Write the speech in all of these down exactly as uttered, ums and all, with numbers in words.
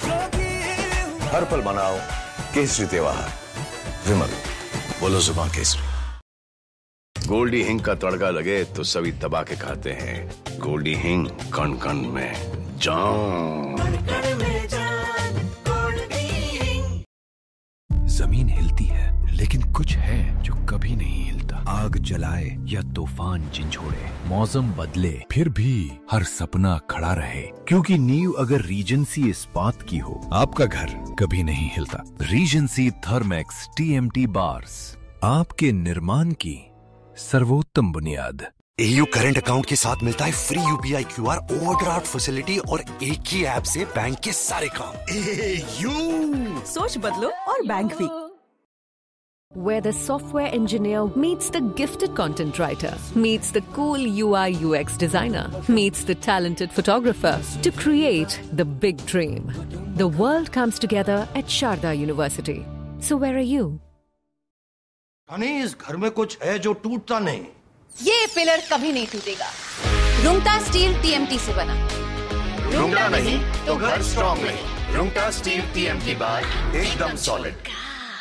हर पल मनाओ केसरी त्योहार। विमल, बोलो जुबान केसरी। गोल्डी हिंग का तड़का लगे तो सभी दबा के खाते हैं। गोल्डी हिंग, कण कण में जान। जमीन हिलती है लेकिन कुछ है जो कभी नहीं हिलता। आग जलाए या तूफान झंझोड़े, मौसम बदले फिर भी हर सपना खड़ा रहे, क्योंकि नींव अगर रीजेंसी इस्पात की हो, आपका घर कभी नहीं हिलता। रीजेंसी थर्मैक्स टीएमटी बार्स, आपके निर्माण की सर्वोत्तम बुनियाद। एयू करंट अकाउंट के साथ मिलता है free UPI QR, overdraft facility और एक ही ऐप से बैंक के सारे काम। एयू, सोच बदलो और बैंक भी। Where the software engineer meets the gifted content writer, meets the cool U I U X designer, meets the talented photographer to create the big dream. The world comes together at Sharda University. So where are you? Honey, इस घर में कुछ है जो टूटता नहीं। ये pillar कभी नहीं टूटेगा। रुंगटा स्टील टीएमटी से बना। रुंगटा नहीं तो घर स्ट्रॉन्ग नहीं। रुंगटा स्टील टीएमटी बार एकदम सॉलिड।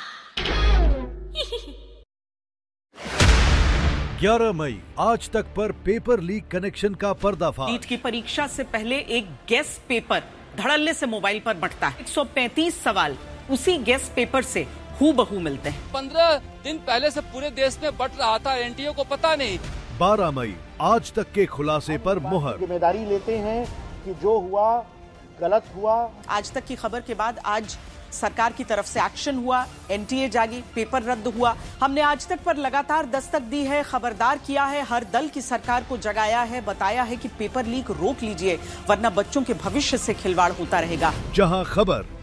ग्यारह मई आज तक पर पेपर लीक कनेक्शन का पर्दाफाश। नीट की परीक्षा से पहले एक गेस्ट पेपर धड़ल्ले से मोबाइल पर बंटता है। एक सौ पैंतीस सवाल उसी गेस्ट पेपर से हूबहू मिलते हैं। पंद्रह दिन पहले से पूरे देश में बट रहा था, एनटीए को पता नहीं। बारह मई आज तक के खुलासे पर मुहर। जिम्मेदारी लेते हैं कि जो हुआ गलत हुआ। आज तक की खबर के बाद आज सरकार की तरफ से एक्शन हुआ, एनटीए जागी, पेपर रद्द हुआ। हमने आज तक पर लगातार दस्तक दी है, खबरदार किया है, हर दल की सरकार को जगाया है, बताया है कि पेपर लीक रोक लीजिए वरना बच्चों के भविष्य से खिलवाड़ होता रहेगा। जहां खबर